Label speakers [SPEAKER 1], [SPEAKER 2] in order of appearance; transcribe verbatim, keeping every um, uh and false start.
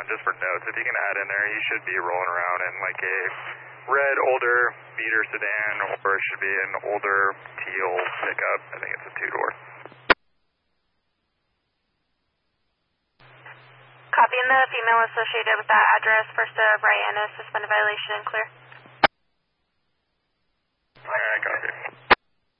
[SPEAKER 1] one just for notes. If you can add in there, he should be rolling around in like a red, older beater sedan, or it should be an older teal pickup. I think it's a two-door.
[SPEAKER 2] Copying the female associated with that address, first of right and a suspended violation and clear.
[SPEAKER 1] Alright, copy.